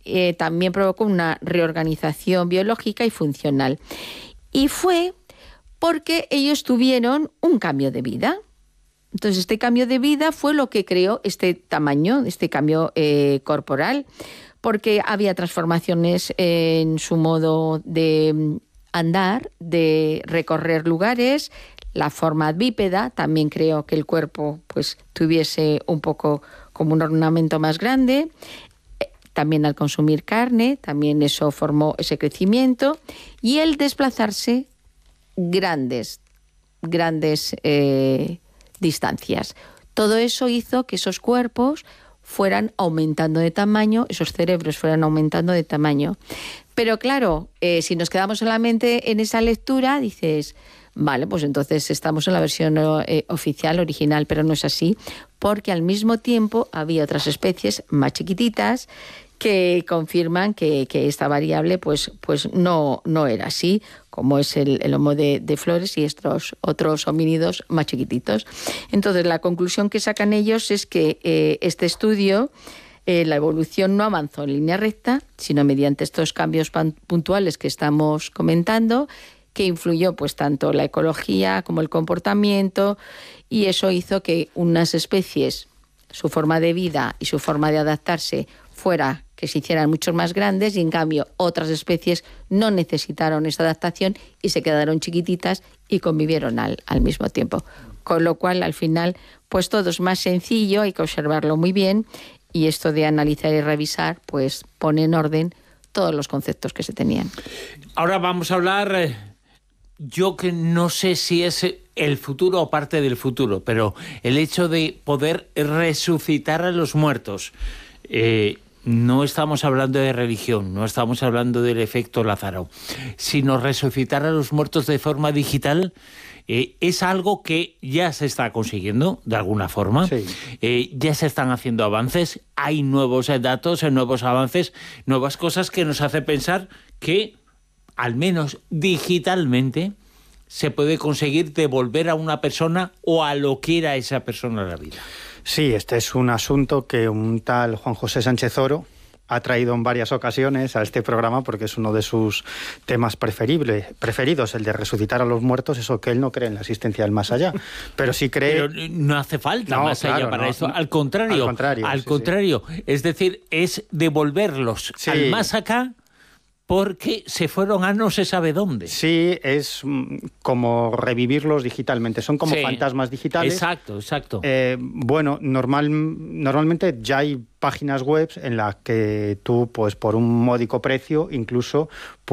también provocó una reorganización biológica y funcional. Y fue porque ellos tuvieron un cambio de vida. Entonces, este cambio de vida fue lo que creó este tamaño, este cambio corporal, porque había transformaciones en su modo de andar, de recorrer lugares, la forma bípeda, también creó que el cuerpo pues tuviese un poco como un ornamento más grande. También al consumir carne, también eso formó ese crecimiento, y el desplazarse grandes distancias. Todo eso hizo que esos cuerpos fueran aumentando de tamaño, esos cerebros fueran aumentando de tamaño. Pero claro, si nos quedamos solamente en esa lectura, dices, vale, pues entonces estamos en la versión oficial, original, pero no es así, porque al mismo tiempo había otras especies más chiquititas que confirman que esta variable pues no era así, como es el Homo de Flores y estos otros homínidos más chiquititos. Entonces, la conclusión que sacan ellos es que este estudio, la evolución no avanzó en línea recta, sino mediante estos cambios puntuales que estamos comentando, que influyó pues tanto la ecología como el comportamiento, y eso hizo que unas especies, su forma de vida y su forma de adaptarse fuera que se hicieran mucho más grandes, y en cambio otras especies no necesitaron esa adaptación y se quedaron chiquititas y convivieron al mismo tiempo. Con lo cual, al final, pues todo es más sencillo, hay que observarlo muy bien, y esto de analizar y revisar, pues pone en orden todos los conceptos que se tenían. Ahora vamos a hablar, yo que no sé si es el futuro o parte del futuro, pero el hecho de poder resucitar a los muertos. No estamos hablando de religión, no estamos hablando del efecto Lázaro, sino resucitar a los muertos de forma digital. Es algo que ya se está consiguiendo de alguna forma. Sí. Ya se están haciendo avances, hay nuevos datos, nuevos avances, nuevas cosas que nos hacen pensar que, al menos digitalmente, se puede conseguir devolver a una persona o a lo que era esa persona la vida. Sí, este es un asunto que un tal Juan José Sánchez Oro ha traído en varias ocasiones a este programa, porque es uno de sus temas preferidos, el de resucitar a los muertos. Eso que él no cree en la existencia del más allá, pero sí cree... Pero no hace falta más allá para eso. Al contrario. Sí. Es decir, es devolverlos al más acá, porque se fueron a no se sabe dónde. Sí, es como revivirlos digitalmente. Son como fantasmas digitales. Exacto. Bueno, normalmente ya hay páginas web en las que tú, pues por un módico precio, incluso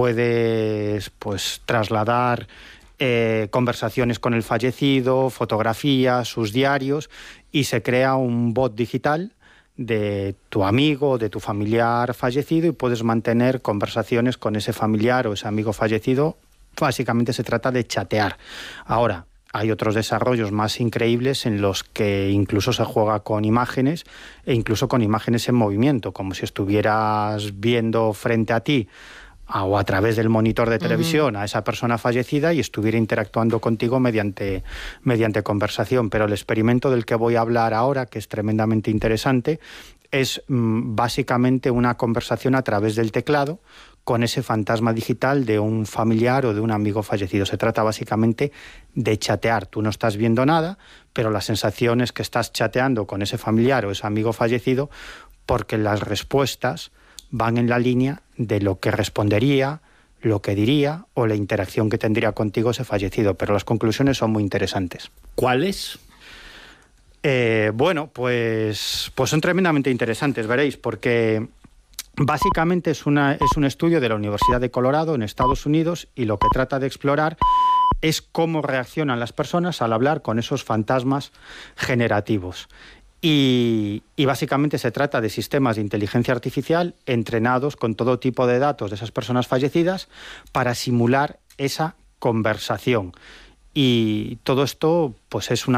puedes trasladar conversaciones con el fallecido, fotografías, sus diarios, y se crea un bot digital de tu amigo, de tu familiar fallecido, y puedes mantener conversaciones con ese familiar o ese amigo fallecido. Básicamente se trata de chatear. Ahora, hay otros desarrollos más increíbles en los que incluso se juega con imágenes, e incluso con imágenes en movimiento, como si estuvieras viendo frente a ti o a través del monitor de televisión a esa persona fallecida y estuviera interactuando contigo mediante conversación. Pero el experimento del que voy a hablar ahora, que es tremendamente interesante, es básicamente una conversación a través del teclado con ese fantasma digital de un familiar o de un amigo fallecido. Se trata básicamente de chatear. Tú no estás viendo nada, pero la sensación es que estás chateando con ese familiar o ese amigo fallecido, porque las respuestas van en la línea de lo que respondería, lo que diría o la interacción que tendría contigo ese fallecido. Pero las conclusiones son muy interesantes. ¿Cuáles? Bueno, pues son tremendamente interesantes, veréis, porque básicamente es un estudio de la Universidad de Colorado en Estados Unidos, y lo que trata de explorar es cómo reaccionan las personas al hablar con esos fantasmas generativos. Y básicamente se trata de sistemas de inteligencia artificial entrenados con todo tipo de datos de esas personas fallecidas para simular esa conversación. Y todo esto pues es una